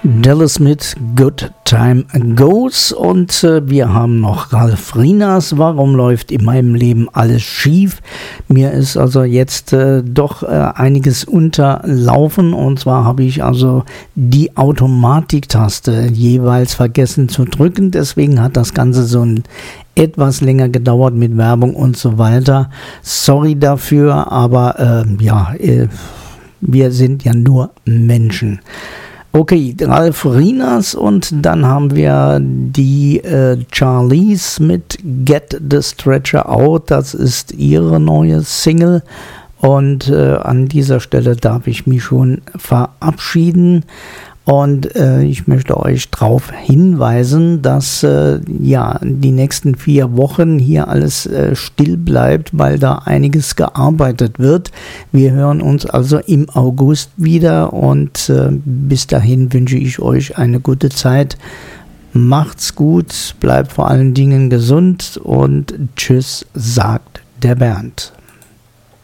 Dallas mit Good Time Goes und wir haben noch Ralf Rinas. Warum läuft in meinem Leben alles schief? Mir ist also jetzt doch einiges unterlaufen, und zwar habe ich also die Automatiktaste jeweils vergessen zu drücken. Deswegen hat das Ganze so ein etwas länger gedauert mit Werbung und so weiter. Sorry dafür, aber wir sind ja nur Menschen. Okay, Ralf Rinas, und dann haben wir die Charlies mit Get the Stretcher Out. Das ist ihre neue Single, und an dieser Stelle darf ich mich schon verabschieden. Und ich möchte euch darauf hinweisen, dass die nächsten 4 Wochen hier alles still bleibt, weil da einiges gearbeitet wird. Wir hören uns also im August wieder, und bis dahin wünsche ich euch eine gute Zeit. Macht's gut, bleibt vor allen Dingen gesund, und tschüss, sagt der Bernd.